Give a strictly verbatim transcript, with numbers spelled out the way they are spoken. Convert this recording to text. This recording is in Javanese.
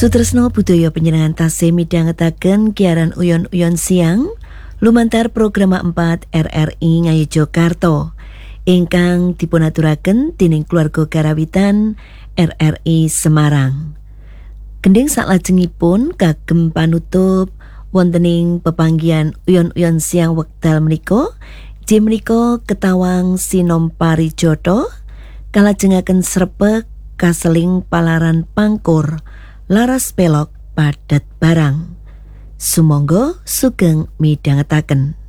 Sutresno budaya panjenengan tasih midhangetaken giaran uyon-uyon siang lumantar program empat R R I Ngayogyakarta ingkang dipunaturaken dening keluarga karawitan R R I Semarang. Gending saklajengipun kagem panutup wontening pepanggihan uyon-uyon siang wekdal menika, J menika ketawang sinom parijata kalajengaken srepeg kaseling palaran pangkur laras pelok padat barang. Sumangga sugeng midhangetaken.